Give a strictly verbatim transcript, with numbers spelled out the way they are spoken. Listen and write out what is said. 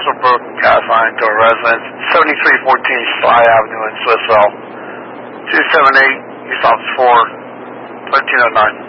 also broke gas line to a residence, seventy-three fourteen Sly Avenue in Swissville. two seven eight, East Office four, thirteen oh nine.